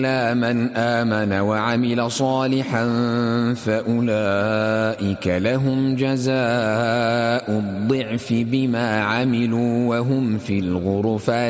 إلا من آمن وعمل صالحا فأولئك لهم جزاء الضعف بما عملوا وهم في الغرفات